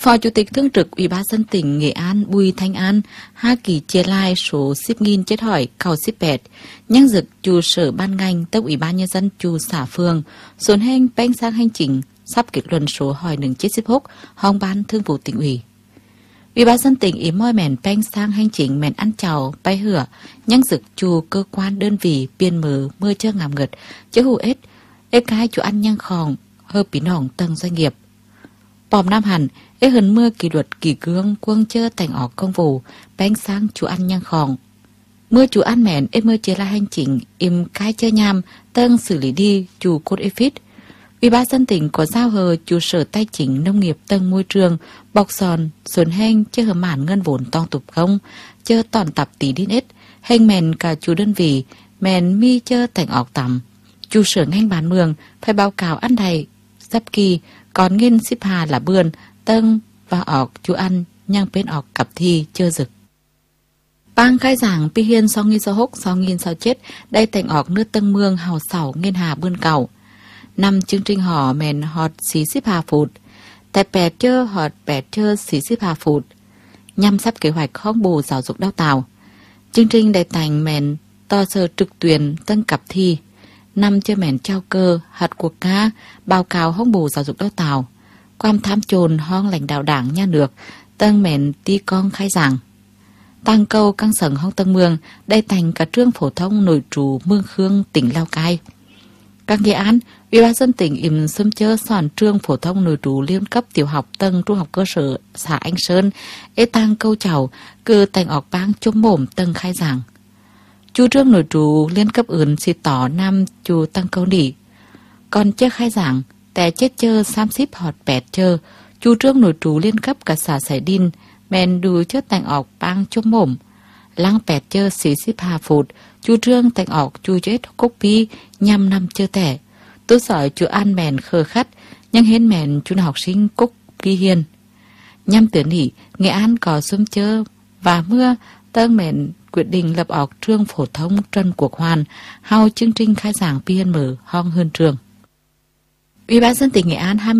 Phó Chủ tịch Thường trực Ủy ban nhân dân tỉnh Nghệ An Bùi Thanh An hạ kỳ chia lai số 10.000 chết hỏi cầu ship bẹt, nhân dực chủ sở ban ngành tức Ủy ban nhân dân chủ xã phường, xuân hành bánh sang hành chính sắp kết luận số hỏi nừng chết ship húc, hong ban thương vụ tỉnh ủy. Ủy ban nhân dân tỉnh ý môi mẹn bánh sang hành chính mẹn ăn chào bay hửa, nhân dực chủ cơ quan đơn vị biên mở mưa chơ ngàm ngật, chứ hù ếch cái chủ ăn nhang khòng hợp bí nòng tầng doanh nghiệp. Bòm Nam Hẳn, hơn mưa kỷ luật kỷ cương quân chơ thành ỏ công vụ, bánh sáng chú ăn nhang khòng. Mưa chú ăn mẹn, mưa chế là hành chính, im cái chơ nham, tân xử lý đi, chú cốt phít. Ủy ban dân tỉnh có giao hờ chú sở tài chính nông nghiệp tân môi trường, bọc sòn, xuân heng, chơ hờ mản ngân vốn tòng tục không, chơ tòn tập tí đến ít, heng mẹn cả chú đơn vị, mẹn mi chơ thành ọc tắm. Chú sở ngành bán mường, phải báo cáo ăn đầy, sắp kỳ, còn nghiên ship hà là bươn, tân và ọc chú ăn, nhang bên ọc cặp thi chơ rực. Bang khai giảng pi hiên so nghiên so húc so nghiên so chết, đây thành ọc nước tân mương hào sảo nghiên hà bươn cầu. Năm chương trình họ mền họt xí ship hà phụt, tại bẹt chơ họt bẹt chơ xí ship hà phụt, nhằm sắp kế hoạch không bù giáo dục đào tạo. Chương trình đại thành mền to sơ trực tuyển tân cặp thi. Năm chơi mẹn trao cơ, hạt cuộc ca, báo cáo hông bù giáo dục đào tạo. Quam thám trồn hong lãnh đạo đảng nhà nước, tân mẹn ti con khai giảng. Tăng câu căng sẩn hong tân mương, đây thành cả trường phổ thông nội trú Mương Khương, tỉnh Lào Cai. Các Nghệ An, Ủy ban dân tỉnh im xâm chơ soạn trường phổ thông nội trú liên cấp tiểu học tân trung học cơ sở xã Anh Sơn, tăng câu chào, cư thành ọc bang chôm mồm tân khai giảng. Chú trương nội trú liên cấp ướn xì tỏ nam chú tăng câu nỉ. Còn chưa khai giảng, tè chết chơ xám xíp họt bẹt chơ, chú trương nội trú liên cấp cả xã Sài Đinh, mẹn đù chớ tành ọc bang chôm mồm. Lăng bẹt chơ xí xíp hà phụt, chú trương tành ọc chú chết cốc pi, nhằm năm chơ tẻ. Tôi sỏi chú ăn mẹn khờ khắt, nhưng hên mẹn chú học sinh cốc pi hiền. Nhằm tuyển nỉ, Nghệ An có xung chơ và mưa, tân mẹn quyết định lập ọc trường phổ thông Trần Quốc Hoàn, hao chương trình khai giảng pi hiên mở hong hơn trường. Ủy ban dân tỉnh Nghệ An